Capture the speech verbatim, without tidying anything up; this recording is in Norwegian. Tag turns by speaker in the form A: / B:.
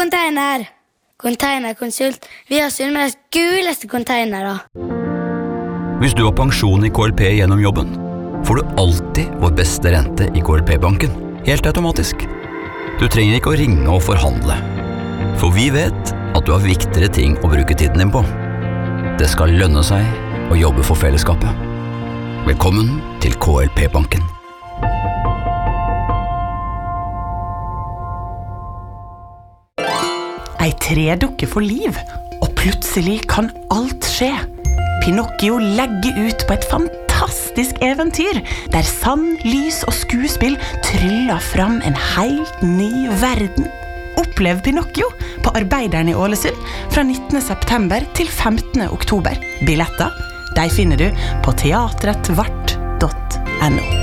A: container! Containerkonsult. Vi har Sunnmøres guleste containere.
B: Hvis du har pensjon i K L P gjennom jobben, får du alltid vår beste rente i K L P-banken. Helt automatisk. Du trenger ikke å ringe og forhandle. For vi vet at du har viktigere ting å bruke tiden din på. Det skal lønne seg å jobbe for fellesskapet. Velkommen til K L P-banken.
C: Ei tredukke for liv, og plutselig kan alt skje. Pinocchio legger ut på et fantastisk eventyr, der sand, lys og skuespill tryller fram en helt ny verden. Opplev Pinocchio på Arbeideren i Ålesund fra nittende september til femtende oktober. Billetter, de finner du på teatretvart punktum no.